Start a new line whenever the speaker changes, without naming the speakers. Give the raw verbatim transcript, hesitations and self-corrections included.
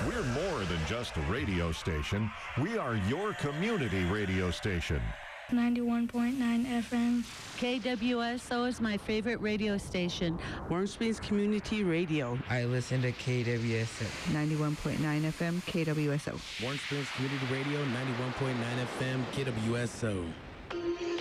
We're more than just a radio station. We are your community radio station.
ninety-one point nine F M.
K W S O is my favorite radio station.
Warm Springs Community Radio.
I listen to K W S O.
ninety-one point nine F M, K W S O.
Warm Springs Community Radio, ninety-one point nine F M, K W S O.